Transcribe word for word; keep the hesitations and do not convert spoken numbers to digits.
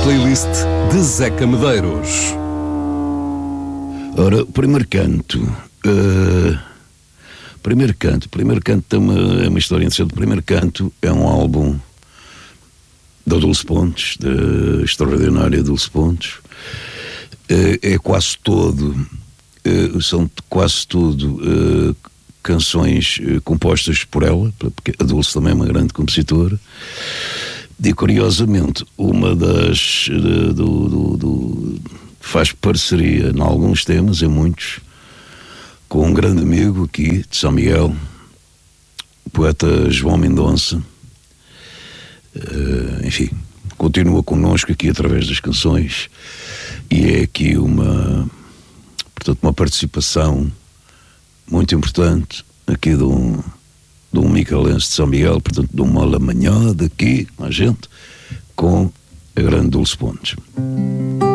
playlist de Zeca Medeiros. Ora, o primeiro canto. Uh, primeiro canto. Primeiro canto é uma, é uma história interessante. O primeiro canto é um álbum da Dulce Pontes, da extraordinária Dulce Pontes. Uh, é quase todo, uh, são quase tudo uh, canções uh, compostas por ela, porque a Dulce também é uma grande compositora. E curiosamente, uma das uh, do, do, do, faz parceria em alguns temas, em muitos, com um grande amigo aqui de São Miguel, o poeta João Mendonça. Uh, enfim, continua connosco aqui através das canções, e é aqui uma, portanto, uma participação muito importante aqui de um de um micaelense de São Miguel, portanto, de uma lamanhada aqui com a gente, com a grande Dulce Pontes.